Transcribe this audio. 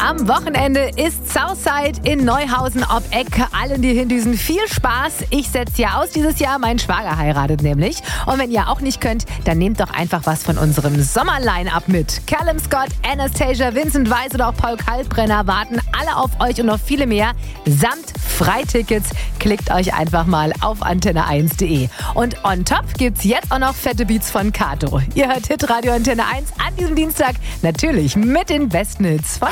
Am Wochenende ist Southside in Neuhausen ob Eck. Allen, die hindüsen, viel Spaß. Ich setze ja aus dieses Jahr. Mein Schwager heiratet nämlich. Und wenn ihr auch nicht könnt, dann nehmt doch einfach was von unserem Sommer-Line-Up mit. Callum Scott, Anastasia, Vincent Weiss oder auch Paul Kaltbrenner warten alle auf euch und noch viele mehr. Samt Freitickets. Klickt euch einfach mal auf antenne1.de. Und on top gibt's jetzt auch noch fette Beats von Kato. Ihr hört Hitradio Antenne 1 an diesem Dienstag. Natürlich mit den besten Hits von